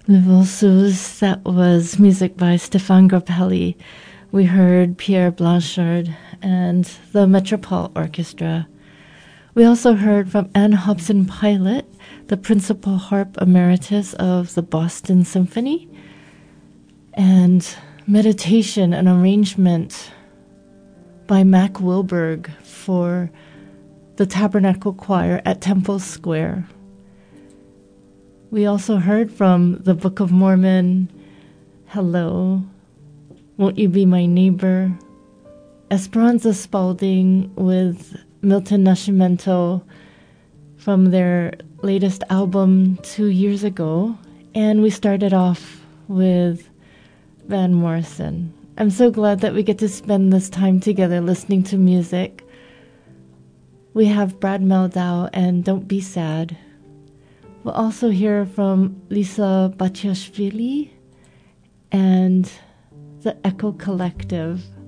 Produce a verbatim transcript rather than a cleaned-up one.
Le Volsous, that was music by Stéphane Grappelli. We heard Pierre Blanchard and the Metropole Orchestra. We also heard from Anne Hobson Pilot, the principal harp emeritus of the Boston Symphony, and Meditation, an arrangement by Mac Wilberg for the Tabernacle Choir at Temple Square. We also heard from the Book of Mormon, Hello, Won't You Be My Neighbor, Esperanza Spalding with Milton Nascimento from their latest album two years ago, and we started off with Van Morrison. I'm so glad that we get to spend this time together listening to music. We have Brad Meldau and Don't Be Sad. We'll also hear from Lisa Batiashvili and the Echo Collective.